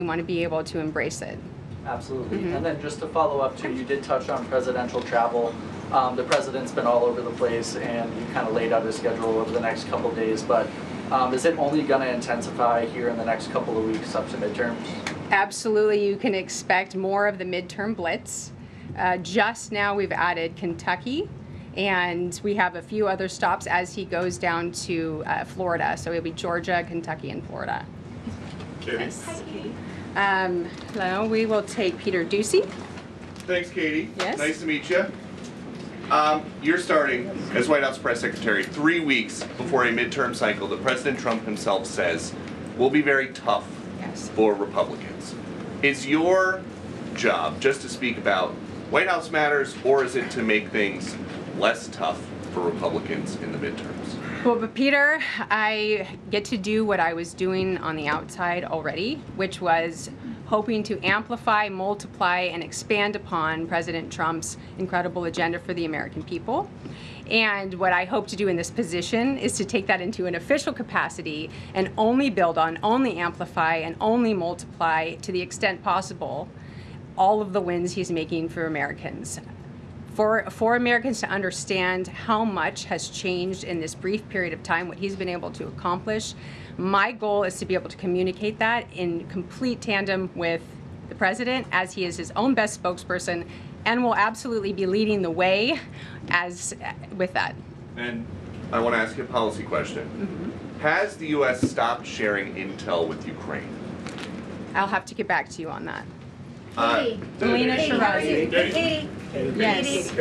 We want to be able to embrace it. Absolutely. And then just to follow up too, you did touch on presidential travel. The president's been all over the place, and he kind of laid out his schedule over the next couple of days, but is it only going to intensify here in the next couple of weeks up to midterms? Absolutely, you can expect more of the midterm blitz. Just now we've added Kentucky, and we have a few other stops as he goes down to Florida. So it'll be Georgia, Kentucky, and Florida. Katie. Yes. Hi, Katie. Hello, we will take Peter Ducey. Thanks, Katie. Yes. Nice to meet you. You're starting as White House Press Secretary 3 weeks before a midterm cycle that President Trump himself says will be very tough for Republicans. Is your job just to speak about White House matters, or is it to make things less tough for Republicans in the midterms? Well, but Peter, I get to do what I was doing on the outside already, which was hoping to amplify, multiply, and expand upon President Trump's incredible agenda for the American people. And what I hope to do in this position is to take that into an official capacity and only build on, only amplify, and only multiply to the extent possible all of the wins he's making for Americans. For Americans to understand how much has changed in this brief period of time, what he's been able to accomplish, my goal is to be able to communicate that in complete tandem with the president, as he is his own best spokesperson, and will absolutely be leading the way with that. And I want to ask you a policy question. Has the U.S. stopped sharing intel with Ukraine? I'll have to get back to you on that. Alina Shirazi. Katie. Yes.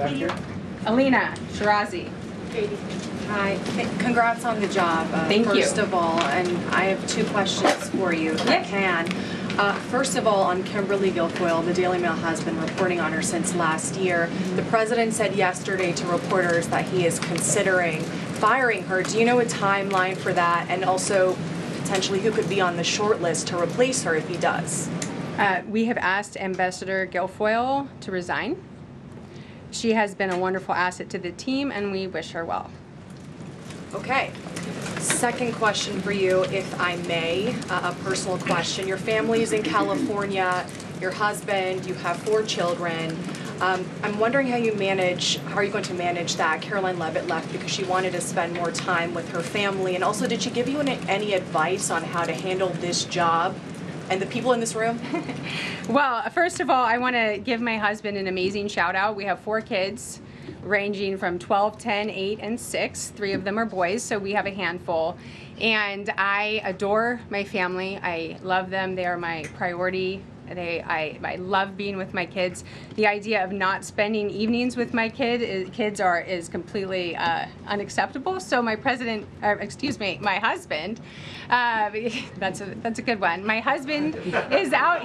Alina Shirazi. Katie. Hi. Congrats on the job. Thank you. First of all, and I have 2 questions for you, if I can. First of all, on Kimberly Guilfoyle, the Daily Mail has been reporting on her since last year. The president said yesterday to reporters that he is considering firing her. Do you know a timeline for that? And also, potentially, who could be on the short list to replace her if he does? We have asked Ambassador Guilfoyle to resign. She has been a wonderful asset to the team, and we wish her well. Okay. Second question for you, if I may, a personal question. Your family is in California, your husband, you have 4 children. I'm wondering how are you going to manage that? Caroline Leavitt left because she wanted to spend more time with her family. And also, did she give you any advice on how to handle this job and the people in this room? Well, first of all, I want to give my husband an amazing shout out. We have 4 kids ranging from 12, 10, 8, and 6. 3 of them are boys, so we have a handful. And I adore my family. I love them. They are my priority. I love being with my kids. The idea of not spending evenings with my kids is completely unacceptable. So my husband, that's a good one. My husband is out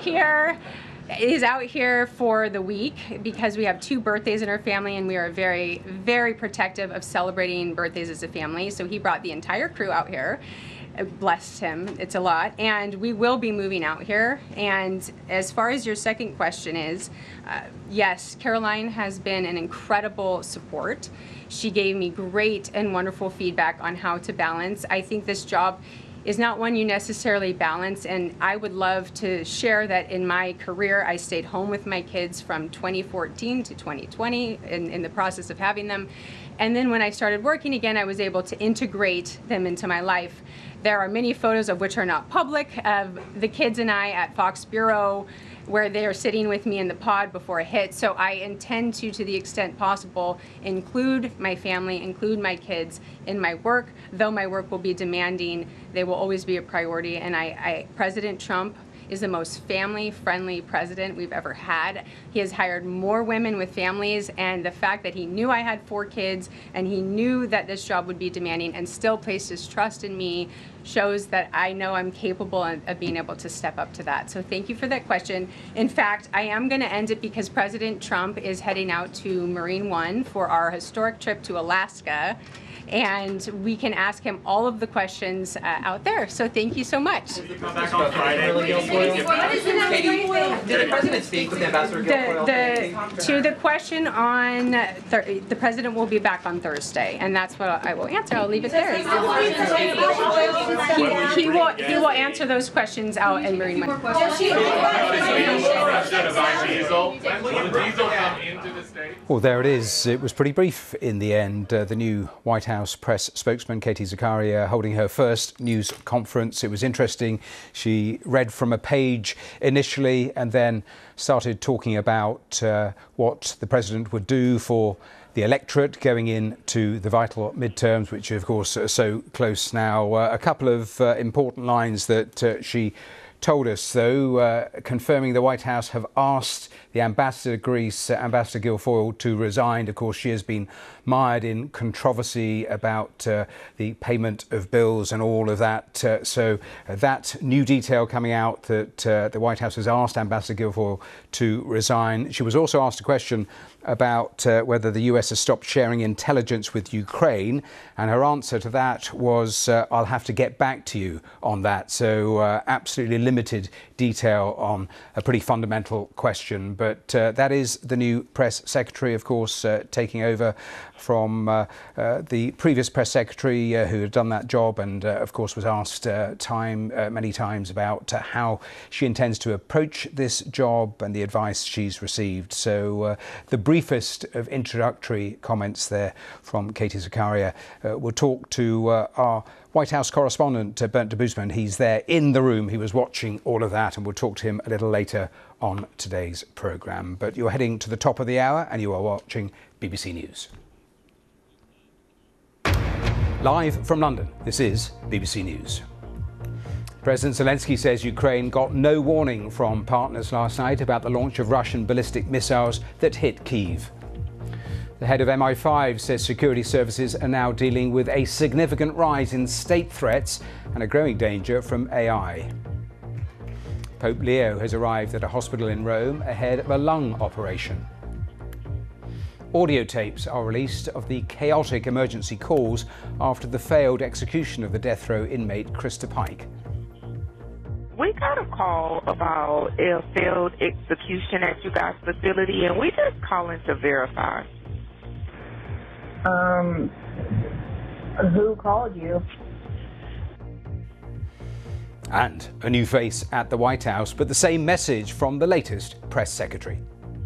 here for the week because we have 2 birthdays in our family, and we are very, very protective of celebrating birthdays as a family. So he brought the entire crew out here. Blessed him, it's a lot, and we will be moving out here. And as far as your second question is, yes, Caroline has been an incredible support. She gave me great and wonderful feedback on how to balance. I think this job is not one you necessarily balance, and I would love to share that in my career I stayed home with my kids from 2014 to 2020 in the process of having them. And then when I started working again, I was able to integrate them into my life. There are many photos of which are not public of the kids and I at Fox Bureau, where they are sitting with me in the pod before a hit. So I intend to the extent possible, include my family, include my kids in my work. Though my work will be demanding, they will always be a priority. And President Trump is the most family-friendly president we've ever had. He has hired more women with families, and the fact that he knew I had 4 kids and he knew that this job would be demanding and still placed his trust in me shows that I know I'm capable of being able to step up to that. So thank you for that question. In fact, I am going to end it because President Trump is heading out to Marine One for our historic trip to Alaska, and we can ask him all of the questions out there. So thank you so much. Come back on Friday. Did the president speak with Ambassador Guilfoyle? To the question on, the president will be back on Thursday, and that's what I will answer. I'll leave it there. He will answer those questions out in Marine One. Well, there it is. It was pretty brief in the end. The new White House press spokesman, Katie Zakaria, holding her first news conference. It was interesting. She read from a page initially and then started talking about what the president would do for the electorate going into the vital midterms, which of course are so close now. A couple of important lines that she told us, though, confirming the White House have asked the ambassador to Greece, Ambassador Guilfoyle, to resign. Of course, she has been mired in controversy about the payment of bills and all of that. So that new detail coming out that the White House has asked Ambassador Guilfoyle to resign. She was also asked a question about whether the US has stopped sharing intelligence with Ukraine, and her answer to that was, I'll have to get back to you on that. So absolutely limited detail on a pretty fundamental question. But that is the new press secretary, of course, taking over from the previous press secretary who had done that job and, of course, was asked many times about how she intends to approach this job and the advice she's received. So the briefest of introductory comments there from Katie Zakaria. We'll talk to our White House correspondent, Bernd Debusmann. He's there in the room. He was watching all of that, and we'll talk to him a little later on today's programme. But you're heading to the top of the hour and you are watching BBC News. Live from London, this is BBC News. President Zelensky says Ukraine got no warning from partners last night about the launch of Russian ballistic missiles that hit Kyiv. The head of MI5 says security services are now dealing with a significant rise in state threats and a growing danger from AI. Pope Leo has arrived at a hospital in Rome ahead of a lung operation. Audio tapes are released of the chaotic emergency calls after the failed execution of the death row inmate Krista Pike. We got a call about a failed execution at you guys' facility, and we just calling to verify. Who called you? And a new face at the White House, but the same message from the latest press secretary.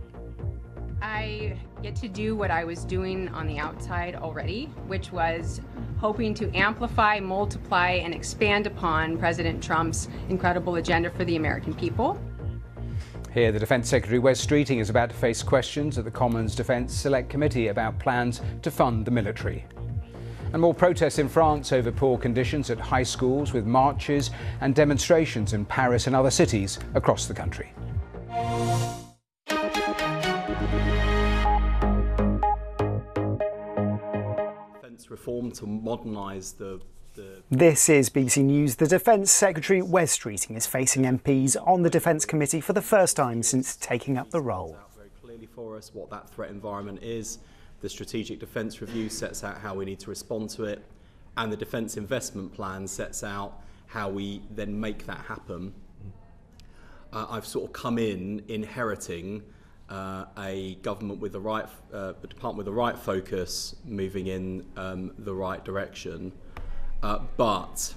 I get to do what I was doing on the outside already, which was hoping to amplify, multiply, and expand upon President Trump's incredible agenda for the American people. Here, the Defence Secretary Wes Streeting is about to face questions at the Commons Defence Select Committee about plans to fund the military. And more protests in France over poor conditions at high schools, with marches and demonstrations in Paris and other cities across the country. Defence reform to modernise the This is BBC News. The Defence Secretary Wes Streeting is facing MPs on the Defence Committee for the first time since taking up the role. Very clearly for us what that threat environment is. The Strategic Defence Review sets out how we need to respond to it, and the Defence Investment Plan sets out how we then make that happen. I've sort of come in inheriting a government with the right, a department with the right focus, moving in the right direction. But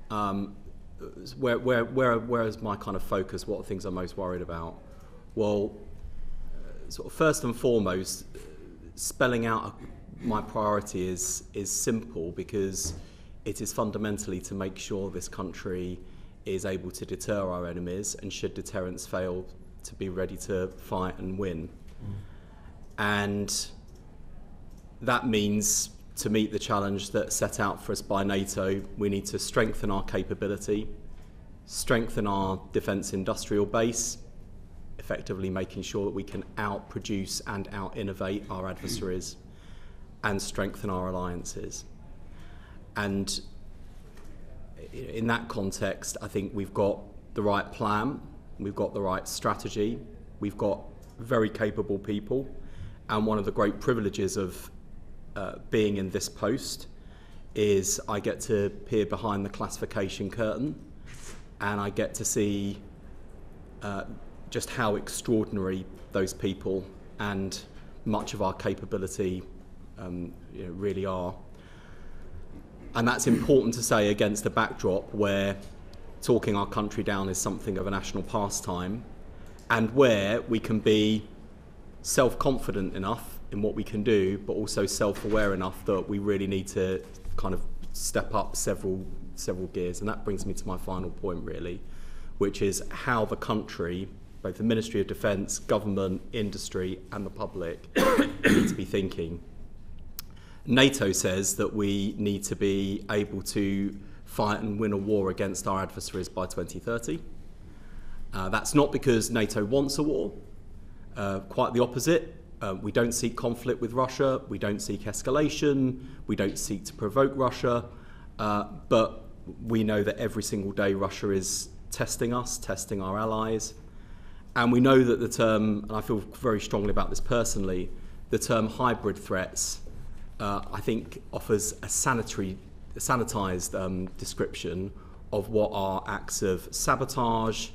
where is my kind of focus? What are things I'm most worried about? Well, sort of first and foremost, spelling out my priority is simple, because it is fundamentally to make sure this country is able to deter our enemies, and should deterrence fail, to be ready to fight and win. And that means, to meet the challenge that's set out for us by NATO, we need to strengthen our capability, strengthen our defence industrial base, effectively making sure that we can outproduce and out-innovate our adversaries, and strengthen our alliances. And in that context, I think we've got the right plan, we've got the right strategy, we've got very capable people, and one of the great privileges of being in this post is I get to peer behind the classification curtain, and I get to see just how extraordinary those people and much of our capability really are. And that's important to say against the backdrop where talking our country down is something of a national pastime, and where we can be self-confident enough in what we can do, but also self-aware enough that we really need to kind of step up several gears. And that brings me to my final point, really, which is how the country, both the Ministry of Defence, government, industry and the public need to be thinking. NATO says that we need to be able to fight and win a war against our adversaries by 2030. That's not because NATO wants a war, quite the opposite. We don't seek conflict with Russia, we don't seek escalation, we don't seek to provoke Russia, but we know that every single day Russia is testing us, testing our allies. And we know that the term, and I feel very strongly about this personally, the term hybrid threats, I think offers a sanitized description of what are acts of sabotage,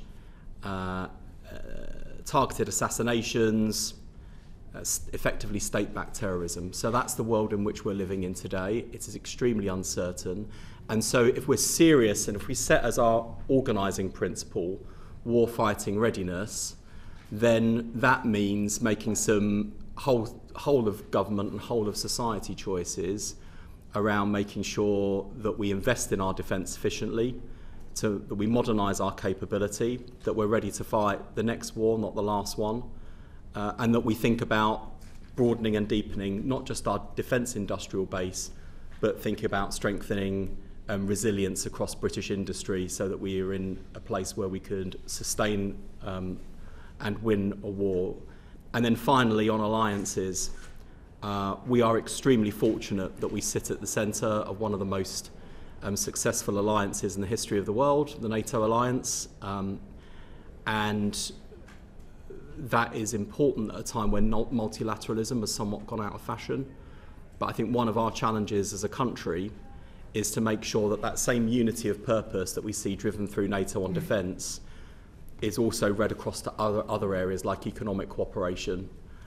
targeted assassinations, effectively state-backed terrorism. So that's the world in which we're living in today. It is extremely uncertain. And so if we're serious and if we set as our organising principle war-fighting readiness, then that means making some whole of government and whole of society choices around making sure that we invest in our defence efficiently, that we modernise our capability, that we're ready to fight the next war, not the last one, and that we think about broadening and deepening not just our defence industrial base, but think about strengthening resilience across British industry so that we are in a place where we could sustain and win a war. And then finally, on alliances, we are extremely fortunate that we sit at the centre of one of the most successful alliances in the history of the world, the NATO alliance, and that is important at a time when multilateralism has somewhat gone out of fashion. But I think one of our challenges as a country is to make sure that that same unity of purpose that we see driven through NATO on defence is also read across to other areas like economic cooperation.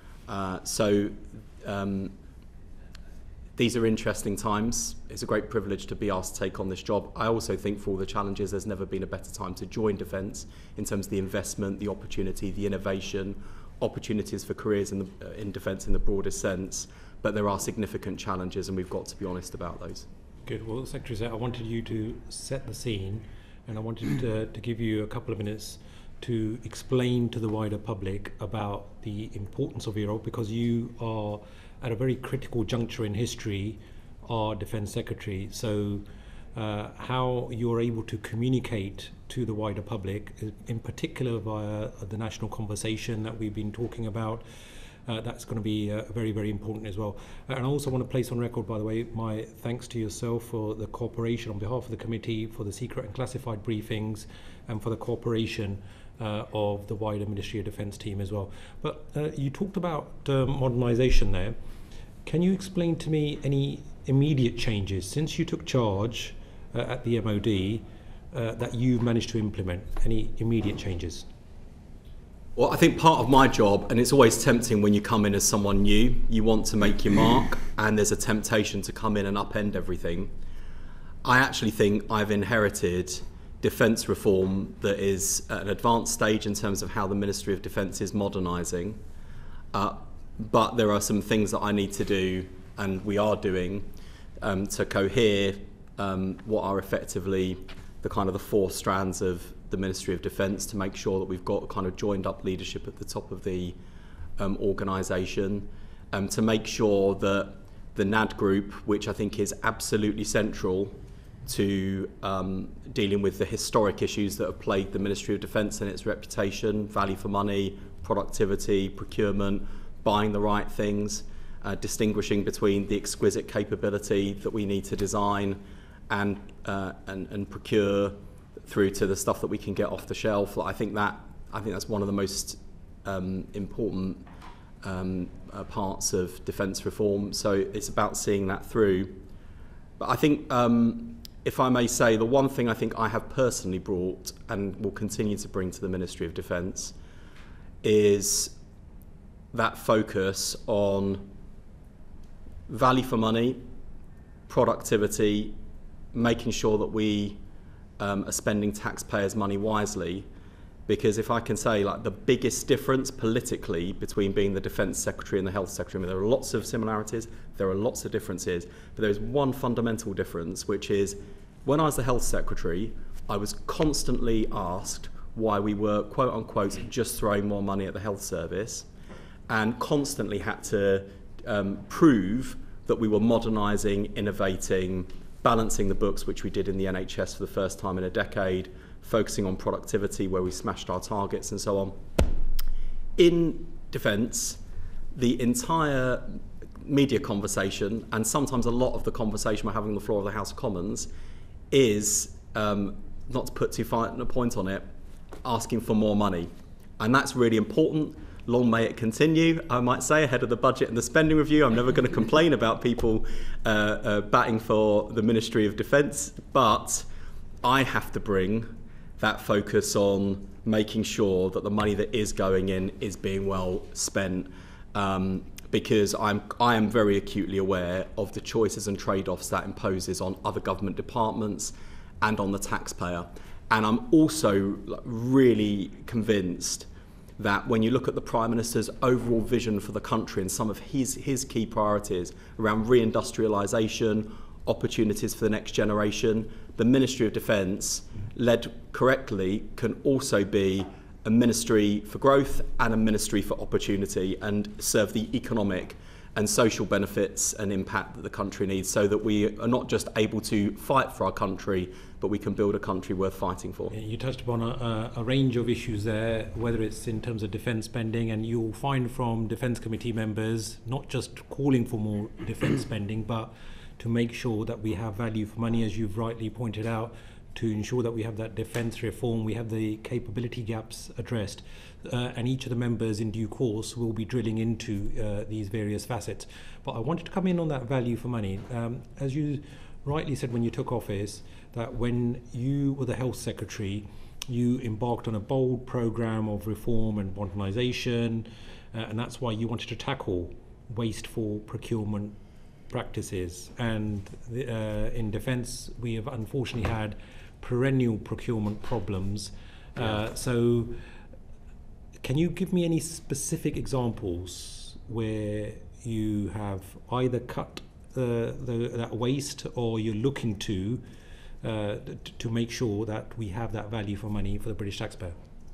These are interesting times. It's a great privilege to be asked to take on this job. I also think for all the challenges, there's never been a better time to join defence in terms of the investment, the opportunity, the innovation, opportunities for careers in defence in the broadest sense. But there are significant challenges and we've got to be honest about those. Good. Well, Secretary said I wanted you to set the scene and I wanted to give you a couple of minutes to explain to the wider public about the importance of your role, because you are at a very critical juncture in history, our Defence Secretary. So how you're able to communicate to the wider public, in particular via the national conversation that we've been talking about, that's going to be very, very important as well. And I also want to place on record, by the way, my thanks to yourself for the cooperation on behalf of the committee, for the secret and classified briefings, and for the cooperation of the wider Ministry of Defence team as well. But you talked about modernisation there. Can you explain to me any immediate changes since you took charge at the MOD that you've managed to implement? Any immediate changes? Well, I think part of my job, and it's always tempting when you come in as someone new, you want to make your mark, and there's a temptation to come in and upend everything. I actually think I've inherited defence reform that is at an advanced stage in terms of how the Ministry of Defence is modernising. But there are some things that I need to do, and we are doing, to cohere what are effectively the kind of the four strands of the Ministry of Defence, to make sure that we've got kind of joined up leadership at the top of the organisation, to make sure that the NAD group, which I think is absolutely central to dealing with the historic issues that have plagued the Ministry of Defence and its reputation, value for money, productivity, procurement, buying the right things, distinguishing between the exquisite capability that we need to design and procure through to the stuff that we can get off the shelf. I think that's one of the most important parts of defence reform. So it's about seeing that through. But I think, if I may say, the one thing I think I have personally brought and will continue to bring to the Ministry of Defence is that focus on value for money, productivity, making sure that we are spending taxpayers' money wisely. Because if I can say, like, the biggest difference politically between being the Defence Secretary and the Health Secretary, I mean, there are lots of similarities, there are lots of differences, but there is one fundamental difference, which is when I was the Health Secretary, I was constantly asked why we were, quote unquote, just throwing more money at the health service, and constantly had to prove that we were modernising, innovating, balancing the books, which we did in the NHS for the first time in a decade, focusing on productivity where we smashed our targets and so on. In defence, the entire media conversation, and sometimes a lot of the conversation we're having on the floor of the House of Commons, is, not to put too fine a point on it, asking for more money. And that's really important. Long may it continue, I might say, ahead of the budget and the spending review. I'm never going to complain about people batting for the Ministry of Defence, but I have to bring that focus on making sure that the money that is going in is being well spent, because I am very acutely aware of the choices and trade-offs that imposes on other government departments and on the taxpayer. And I'm also really convinced that when you look at the Prime Minister's overall vision for the country and some of his key priorities around reindustrialisation, opportunities for the next generation, the Ministry of Defence, led correctly, can also be a ministry for growth and a ministry for opportunity, and serve the economic and social benefits and impact that the country needs, so that we are not just able to fight for our country, but we can build a country worth fighting for. You touched upon a range of issues there, whether it's in terms of defence spending, and you'll find from Defence Committee members not just calling for more defence spending, but to make sure that we have value for money, as you've rightly pointed out, to ensure that we have that defence reform, we have the capability gaps addressed, and each of the members in due course will be drilling into these various facets. But I wanted to come in on that value for money. As you rightly said when you took office, that when you were the Health Secretary, you embarked on a bold programme of reform and modernisation, and that's why you wanted to tackle wasteful procurement practices. And in defence, we have unfortunately had perennial procurement problems. So can you give me any specific examples where you have either cut that waste, or you're looking to make sure that we have that value for money for the British taxpayer?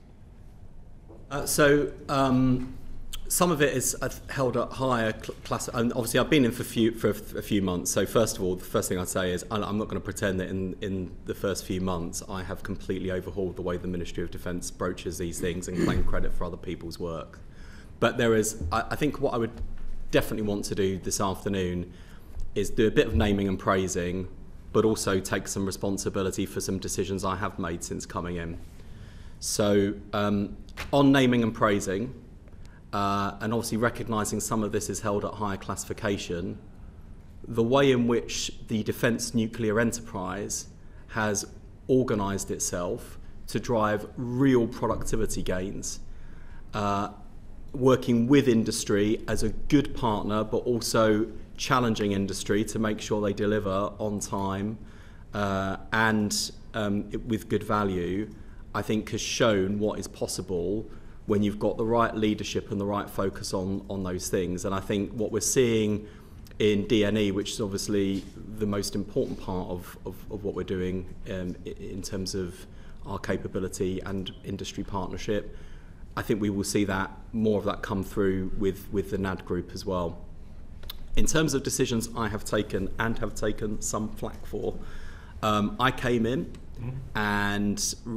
Some of it is held at higher class, and obviously I've been in for a few months. So first of all, the first thing I'd say is I'm not going to pretend that in the first few months I have completely overhauled the way the Ministry of Defence broaches these things and claim credit for other people's work. But there is, I think what I would definitely want to do this afternoon is do a bit of naming and praising, but also take some responsibility for some decisions I have made since coming in. So on naming and praising, and obviously recognising some of this is held at higher classification, the way in which the defence nuclear enterprise has organised itself to drive real productivity gains, working with industry as a good partner, but also challenging industry to make sure they deliver on time and with good value, I think has shown what is possible when you've got the right leadership and the right focus on those things. And I think what we're seeing in DNE, which is obviously the most important part of what we're doing in terms of our capability and industry partnership, I think we will see that more of that come through with the NAD group as well. In terms of decisions I have taken and have taken some flack for, I came in and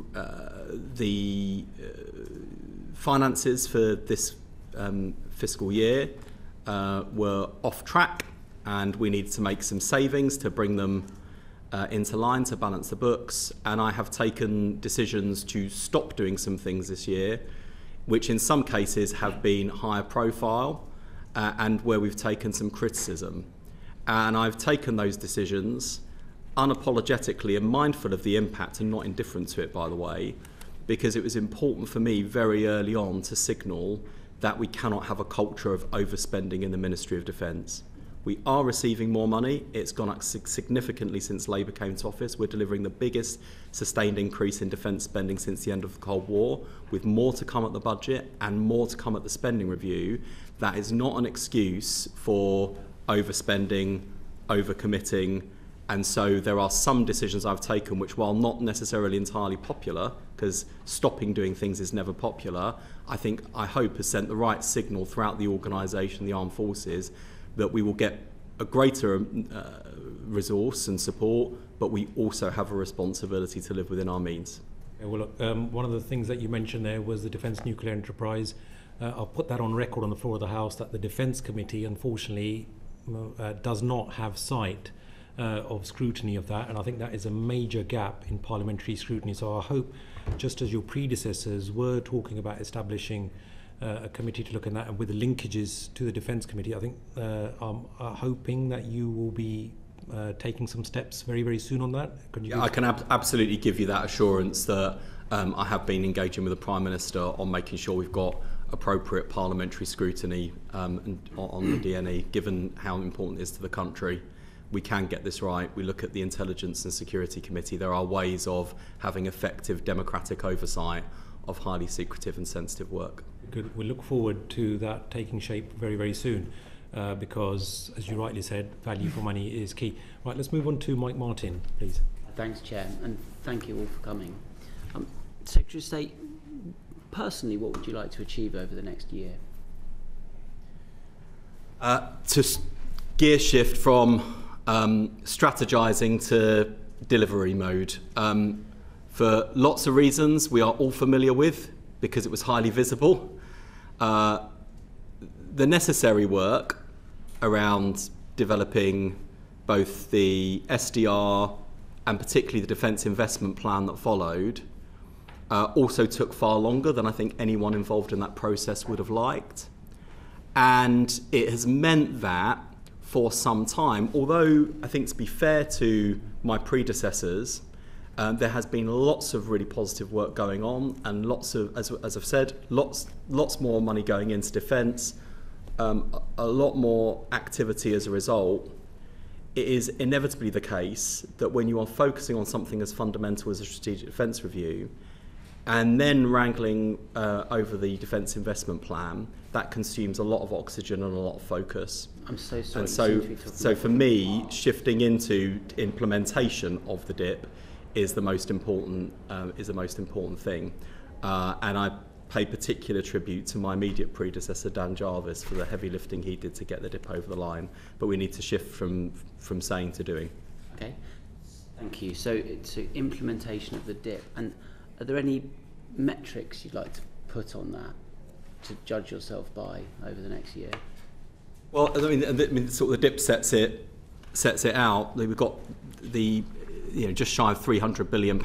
the finances for this fiscal year were off track, and we needed to make some savings to bring them into line to balance the books. And I have taken decisions to stop doing some things this year, which in some cases have been higher profile and where we've taken some criticism. And I've taken those decisions unapologetically and mindful of the impact, and not indifferent to it, by the way, because it was important for me very early on to signal that we cannot have a culture of overspending in the Ministry of Defence. We are receiving more money. It's gone up significantly since Labour came to office. We're delivering the biggest sustained increase in defence spending since the end of the Cold War, with more to come at the budget and more to come at the spending review. That is not an excuse for overspending, overcommitting, and so there are some decisions I've taken which, while not necessarily entirely popular, because stopping doing things is never popular, I hope has sent the right signal throughout the organisation, the armed forces, that we will get a greater resource and support, but we also have a responsibility to live within our means. Okay, well, look, one of the things that you mentioned there was the Defence Nuclear Enterprise. I'll put that on record on the floor of the House that the Defence Committee, unfortunately, does not have sight of scrutiny of that, and I think that is a major gap in parliamentary scrutiny. So I hope, just as your predecessors were talking about establishing a committee to look at that, and with the linkages to the Defence Committee, I think I'm hoping that you will be taking some steps very, very soon on that. I can absolutely give you that assurance that I have been engaging with the Prime Minister on making sure we've got appropriate parliamentary scrutiny on the DNE, given how important it is to the country. We can get this right. We look at the Intelligence and Security Committee. There are ways of having effective democratic oversight of highly secretive and sensitive work. Good. We look forward to that taking shape very, very soon, because, as you rightly said, value for money is key. Right, let's move on to Mike Martin, please. Thanks, Chair, and thank you all for coming. Secretary of State, personally, what would you like to achieve over the next year? To gear shift from strategising to delivery mode. For lots of reasons we are all familiar with, because it was highly visible. The necessary work around developing both the SDR and particularly the Defence Investment Plan that followed also took far longer than I think anyone involved in that process would have liked. And it has meant that for some time, although I think to be fair to my predecessors, there has been lots of really positive work going on, and lots of, as I've said, lots more money going into defence, a lot more activity as a result. It is inevitably the case that when you are focusing on something as fundamental as a strategic defence review, and then wrangling over the Defence Investment Plan, that consumes a lot of oxygen and a lot of focus. I'm so sorry. And so for me, shifting into implementation of the DIP is the most important thing, and I pay particular tribute to my immediate predecessor Dan Jarvis for the heavy lifting he did to get the DIP over the line. But we need to shift from saying to doing. Okay, thank you. So implementation of the DIP, and are there any metrics you'd like to put on that to judge yourself by over the next year? Well, I mean, sort of the DIP sets it out. We've got the just shy of £300 billion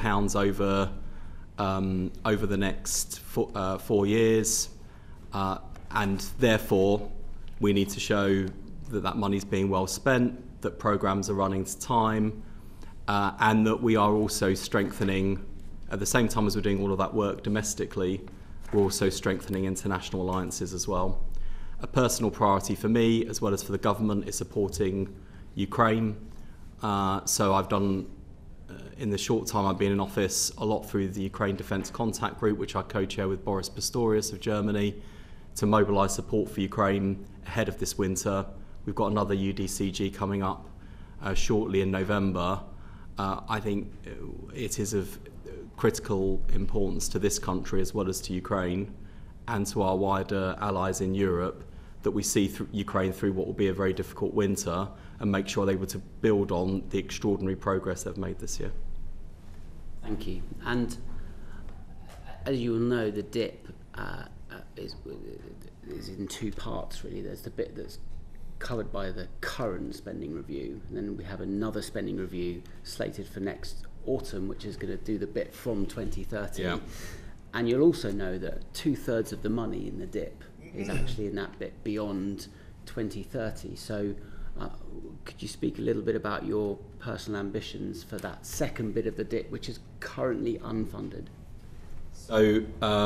over the next 4 years, and therefore we need to show that money's being well spent, that programmes are running to time, and that we are also strengthening, at the same time as we're doing all of that work domestically, we're also strengthening international alliances as well. A personal priority for me, as well as for the government, is supporting Ukraine. So I've done, in the short time I've been in office, a lot through the Ukraine Defence Contact Group, which I co-chair with Boris Pistorius of Germany, to mobilise support for Ukraine ahead of this winter. We've got another UDCG coming up shortly in November. I think it is of critical importance to this country as well as to Ukraine and to our wider allies in Europe that we see Ukraine through what will be a very difficult winter and make sure they're able to build on the extraordinary progress they've made this year. Thank you. And as you will know, the DIP is in two parts, really. There's the bit that's covered by the current spending review, and then we have another spending review slated for next autumn, which is going to do the bit from 2030. Yeah. And you'll also know that 2/3 of the money in the DIP is actually in that bit beyond 2030. So could you speak a little bit about your personal ambitions for that second bit of the DIP, which is currently unfunded? So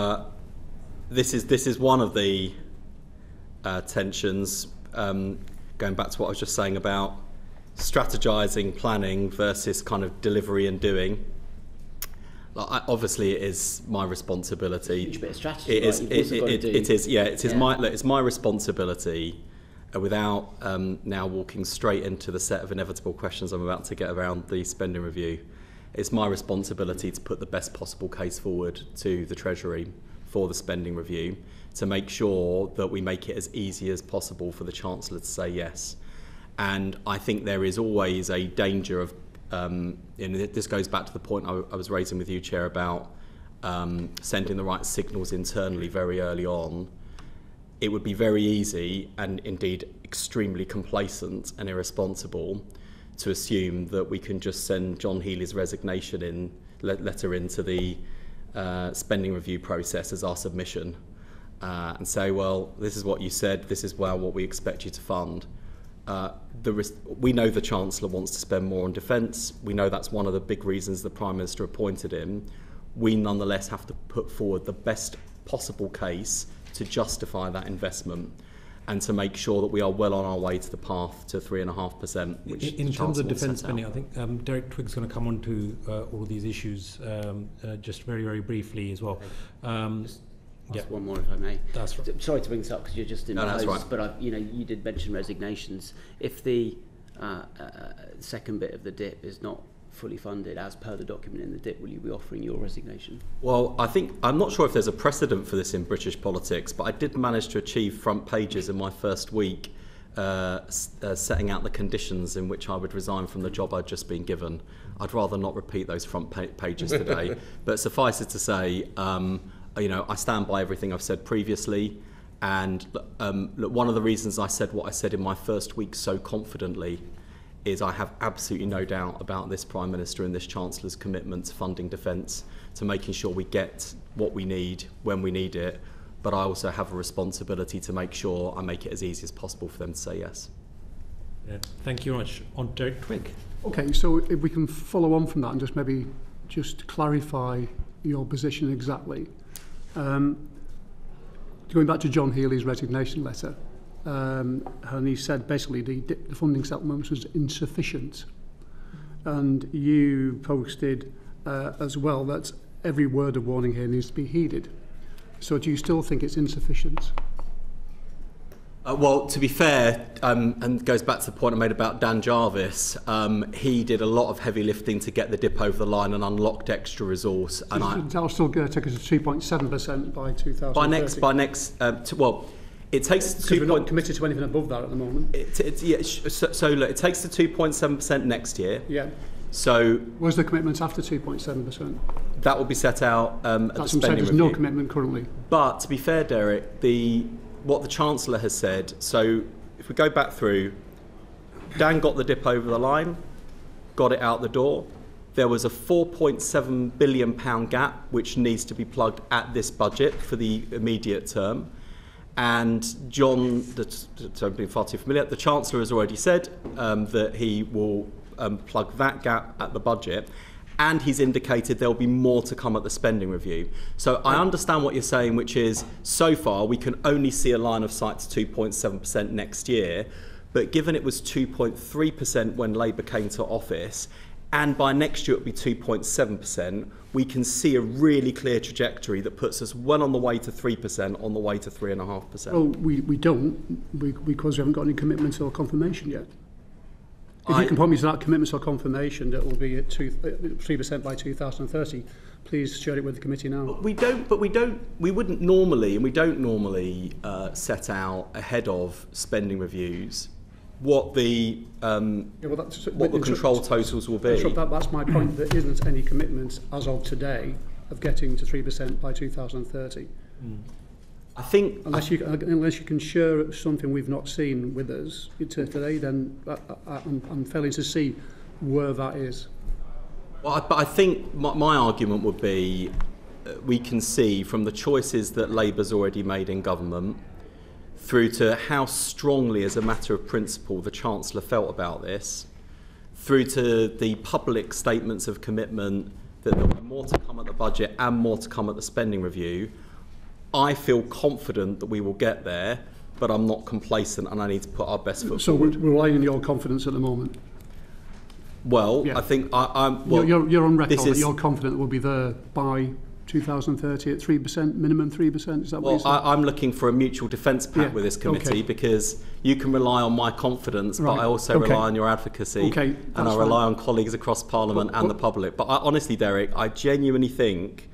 this is one of the tensions. Going back to what I was just saying about strategizing, planning versus kind of delivery and doing. Obviously, it is my responsibility. Huge bit of strategy. It is. Right? It is. Yeah. It is Yeah. my. Look, it's my responsibility. Without now walking straight into the set of inevitable questions I'm about to get around the spending review, it's my responsibility to put the best possible case forward to the Treasury for the spending review, to make sure that we make it as easy as possible for the Chancellor to say yes. And I think there is always a danger of, and this goes back to the point I was raising with you, Chair, about sending the right signals internally very early on. It would be very easy and indeed extremely complacent and irresponsible to assume that we can just send John Healey's resignation letter into the spending review process as our submission and say, well, this is what you said, this is what we expect you to fund. We know the Chancellor wants to spend more on defence. We know that's one of the big reasons the Prime Minister appointed him. We nonetheless have to put forward the best possible case to justify that investment and to make sure that we are well on our way to the path to 3.5%. Which in terms of defence spending, I think Derek Twigg's going to come on to all of these issues just very, very briefly as well. Just one more, if I may. That's right. Sorry to bring this up because you're just in that's right. but you did mention resignations. If the second bit of the DIP is not fully funded as per the document in the DIP, will you be offering your resignation? Well, I'm not sure if there's a precedent for this in British politics, but I did manage to achieve front pages in my first week setting out the conditions in which I would resign from the job I'd just been given. I'd rather not repeat those front pages today, but suffice it to say, I stand by everything I've said previously, and look, one of the reasons I said what I said in my first week so confidently is I have absolutely no doubt about this Prime Minister and this Chancellor's commitment to funding defence, to making sure we get what we need when we need it, but I also have a responsibility to make sure I make it as easy as possible for them to say yes. Yeah. Thank you very much. On Derek Twigg. Okay, so if we can follow on from that and just maybe just clarify your position exactly. Going back to John Healey's resignation letter, and he said basically the funding settlement was insufficient, and you posted as well that every word of warning here needs to be heeded. So do you still think it's insufficient? Well, to be fair, and goes back to the point I made about Dan Jarvis, he did a lot of heavy lifting to get the DIP over the line and unlocked extra resource. And That'll still take us to 2.7% by 2030. Well, it takes because we're not committed to anything above that at the moment. So look, it takes the 2.7% next year. Yeah. So where's the commitment after 2.7%? That will be set out at the spending review. There's no commitment currently. But to be fair, Derek, what the Chancellor has said, so if we go back through, Dan got the DIP over the line, got it out the door. There was a £4.7 billion gap which needs to be plugged at this budget for the immediate term. And John, so I'm being far too familiar, the Chancellor has already said that he will plug that gap at the budget. And he's indicated there'll be more to come at the spending review. So I understand what you're saying, which is, so far we can only see a line of sight to 2.7% next year, but given it was 2.3% when Labour came to office, and by next year it'll be 2.7%, we can see a really clear trajectory that puts us well on the way to 3%, on the way to 3.5%. Well, we don't, because we haven't got any commitments or confirmation yet. If you can point me to that commitment or confirmation that will be at 3% by 2030, please share it with the committee now. We wouldn't normally, and we don't normally set out ahead of spending reviews what the control totals will be. That's my point. There isn't any commitment as of today of getting to 3% by 2030. I think unless you can share something we've not seen with us today, then I'm failing to see where that is. Well, I think my argument would be we can see from the choices that Labour's already made in government through to how strongly, as a matter of principle, the Chancellor felt about this, through to the public statements of commitment that there'll be more to come at the budget and more to come at the spending review. I feel confident that we will get there, but I'm not complacent and I need to put our best foot So forward. we're relying on your confidence at the moment? Well, Yeah. I think I'm... Well, you're on record this that is- you're confident we'll be there by 2030 at 3%, minimum 3%, is that what Well, you're saying? I'm looking for a mutual defence pact Yeah, with this committee okay. because you can rely on my confidence, but Right, I also okay. rely on your advocacy, Okay, and that's I rely fine. on colleagues across Parliament and the public. But honestly, Derek, I genuinely think